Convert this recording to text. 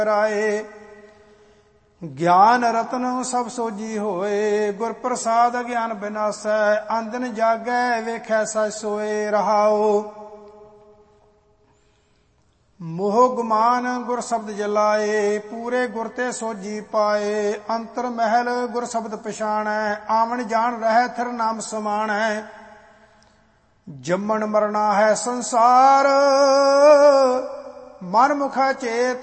ਰਾਏ। ਗਿਆਨ ਰਤਨ ਸਭ ਸੋਜੀ ਹੋਏ, ਗੁਰ ਪ੍ਰਸਾਦ ਅਗਿਆਨ ਬਿਨਾਸੈ। ਅੰਦਨ ਜਾਗੈ ਵੇਖੈ ਸਚ ਸੋਏ ਰਹਾਉ। ਮੋਹ ਗੁਮਾਨ ਗੁਰ ਸ਼ਬਦ ਜਲਾਏ, ਪੂਰੇ ਗੁਰ ਤੇ ਸੋਜੀ ਪਾਏ। ਅੰਤਰ ਮਹਿਲ ਗੁਰ ਸ਼ਬਦ ਪਛਾਣੈ, ਆਵਣ ਜਾਣ ਰਹਿ ਥਿਰ ਨਾਮ ਸਮਾਣੈ। ਜੰਮਣ ਮਰਨਾ ਹੈ ਸੰਸਾਰ, ਮਨ ਮੁਖਾ ਚੇਤ